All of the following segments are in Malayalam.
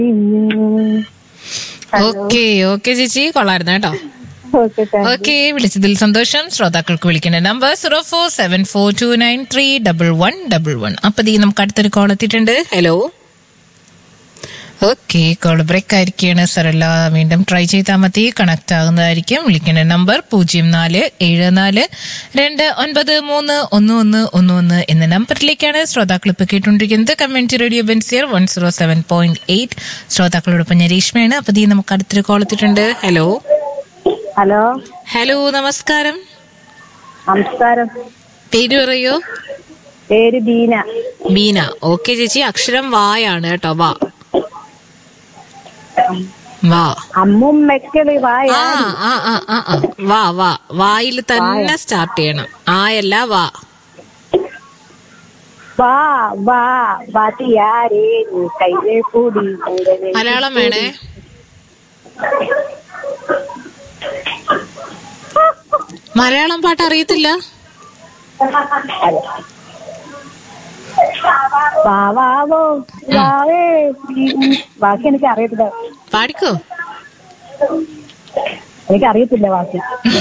ഓക്കെ ഓക്കെ ചേച്ചി, കൊള്ളായിരുന്നു കേട്ടോ. ഓക്കെ, വിളിച്ചതിൽ സന്തോഷം. ശ്രോതാക്കൾക്ക് വിളിക്കേണ്ട നമ്പർ 0474293111. അപ്പൊ നമുക്ക് അടുത്തൊരു കോൾ എത്തിയിട്ടുണ്ട്. ഹലോ. ഓക്കെ, കോൾ ബ്രേക്ക് ആയിരിക്കുകയാണ്. സാറല്ല, വീണ്ടും ട്രൈ ചെയ്താൽ മതി, കണക്ട് ആകുന്നതായിരിക്കും. വിളിക്കേണ്ട നമ്പർ 0474293111 എന്ന നമ്പറിലേക്കാണ് ശ്രോതാക്കൾ ഇപ്പൊ കേട്ടുകൊണ്ടിരിക്കുന്നത്. Community radio Benziger 107.8. ശ്രോതാക്കളോടൊപ്പം ഞാൻ രേഷ്മയാണ്. അപ്പൊ നമുക്ക് അടുത്തൊരു കോൾ എത്തിയിട്ടുണ്ട്. ഹലോ. ഹലോ. ഹലോ, നമസ്കാരം. നമസ്കാരം. പേര് പറയോ? പേര് ബീന. ബീന. ഓക്കെ ചേച്ചി, അക്ഷരം വായാണ് കേട്ടോ. വാ വാ. അമ്മുമ്മക്കല് വായ. വാ വാ. വായിൽ തന്നെ സ്റ്റാർട്ട് ചെയ്യണം. ആയല്ല വാ. വാ വാ വാത്തിയാരേ കൈലേ കൂടി. മലയാളം വേണേ. മലയാളം പാട്ട് അറിയത്തില്ല? വാവോ വാവേ. ബാക്കി എനിക്ക് അറിയത്തില്ല. പാടിക്കോ. എനിക്ക് അറിയത്തില്ല ബാക്കി.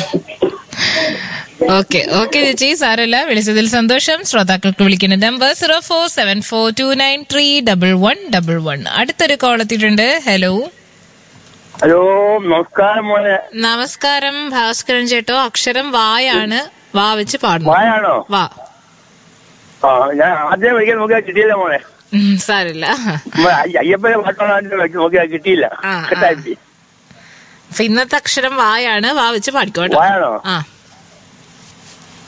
ഓക്കെ ഓക്കെ ചേച്ചി, സാരല്ല, വിളിച്ചതിൽ സന്തോഷം. ശ്രോതാക്കൾക്ക് വിളിക്കുന്ന നമ്പർ 0474293111. അടുത്തൊരു കോൾ എത്തിയിട്ടുണ്ട്. ഹലോ. ഹലോ, നമസ്കാരം മോനെ. നമസ്കാരം ഭാസ്കരൻ ചേട്ടോ. അക്ഷരം വായാണ്. വാ വെച്ച് പാടുന്നു. വായാണോ? വാ. ഞാൻ ആദ്യം വിളിക്കാൻ നോക്കിയാൽ കിട്ടിയില്ല മോനെ. സാരില്ല. അയ്യപ്പനെ പാട്ടാണ് നോക്കിയാൽ കിട്ടിയില്ല. അപ്പൊ ഇന്നത്തെ അക്ഷരം വായാണ്. വാ വെച്ച് പാടിക്കോട്ടോ. വായാണോ? ആ.